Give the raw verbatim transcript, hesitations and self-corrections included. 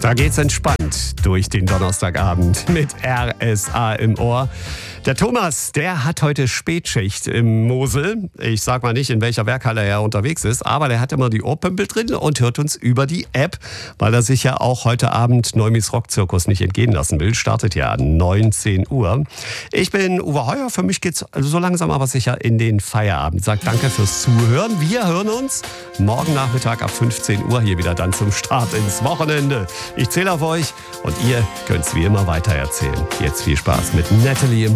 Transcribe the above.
Da geht's entspannt durch den Donnerstagabend mit R S A im Ohr. Der Thomas, der hat heute Spätschicht im Mosel. Ich sag mal nicht, in welcher Werkhalle er unterwegs ist, aber der hat immer die Ohrpümpel drin und hört uns über die App, weil er sich ja auch heute Abend Neumis Rockzirkus nicht entgehen lassen will. Startet ja neunzehn Uhr. Ich bin Uwe Heuer, für mich geht's so langsam aber sicher in den Feierabend. Sag danke fürs Zuhören. Wir hören uns morgen Nachmittag ab fünfzehn Uhr hier wieder dann zum Start ins Wochenende. Ich zähle auf euch und ihr könnt's wie immer weiter erzählen. Jetzt viel Spaß mit Natalie im